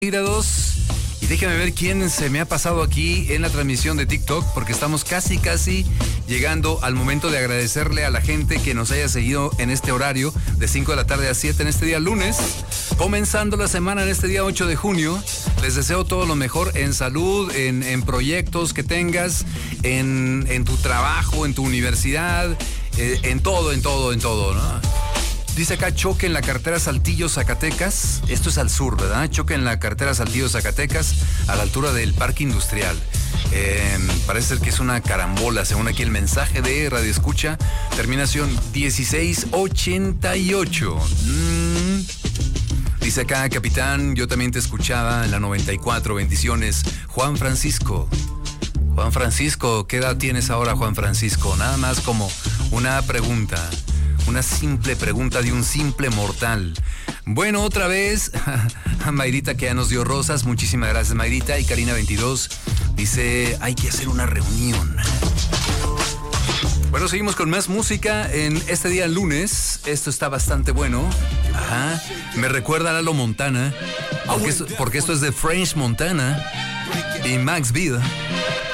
Grados. Y déjame ver quién se me ha pasado aquí en la transmisión de TikTok, porque estamos casi llegando al momento de agradecerle a la gente que nos haya seguido en este horario de 5 de la tarde a 7 en este día lunes, comenzando la semana en este día 8 de junio. Les deseo todo lo mejor en salud, en proyectos que tengas, en tu trabajo, en tu universidad, en todo, ¿no? Dice acá, choque en la carretera Saltillo-Zacatecas. Esto es al sur, ¿verdad? Choque en la carretera Saltillo-Zacatecas a la altura del Parque Industrial. Parece ser que es una carambola, según aquí el mensaje de Radio Escucha. Terminación 1688. Dice acá, capitán, yo también te escuchaba en la 94. Bendiciones. Juan Francisco, ¿qué edad tienes ahora, Juan Francisco? Nada más como una pregunta. Una simple pregunta de un simple mortal. Bueno, otra vez a Mayrita, que ya nos dio rosas. Muchísimas gracias, Mayrita. Y Karina 22 dice, hay que hacer una reunión. Bueno, seguimos con más música en este día lunes. Esto está bastante bueno. Ajá. Me recuerda a Lalo Montana. Porque esto es de French Montana y Max Vida.